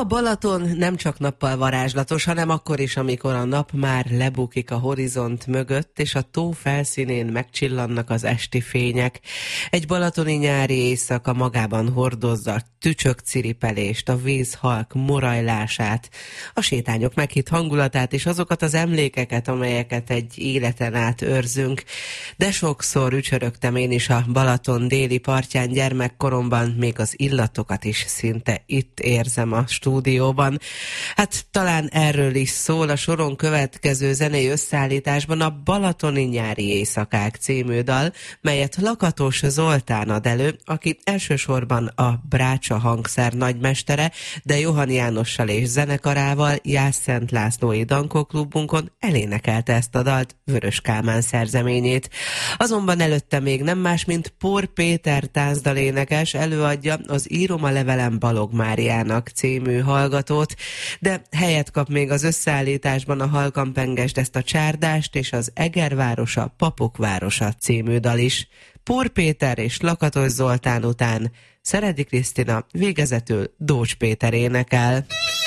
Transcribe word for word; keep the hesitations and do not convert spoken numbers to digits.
A Balaton nem csak nappal varázslatos, hanem akkor is, amikor a nap már lebukik a horizont mögött, és a tó felszínén megcsillannak az esti fények. Egy balatoni nyári éjszaka magában hordozza tücsök ciripelést, a víz halk morajlását, a sétányok meghitt hangulatát és azokat az emlékeket, amelyeket egy életen át őrzünk. De sokszor ücsörögtem én is a Balaton déli partján gyermekkoromban, még az illatokat is szinte itt érzem a stúdióban. Hát talán erről is szól a soron következő zenei összeállításban a Balatoni nyári éjszakák című dal, melyet Lakatos Zoltán ad elő, aki elsősorban a Brácsa hangszer nagymestere, de Johan Jánossal és zenekarával Jász-Szent Lászlói Dankó klubunkon elénekelte ezt a dalt, Vörös Kálmán szerzeményét. Azonban előtte még nem más, mint Pór Péter táncdalénekes előadja az Írom a levelem Balog Máriának című hallgatót, de helyet kap még az összeállításban a Halkan Pengest, ezt a Csárdást és az Egervárosa, Papok városa című dal is. Pór Péter és Lakatos Zoltán után Szeredi Krisztina, végezetül Dócs Péter énekel.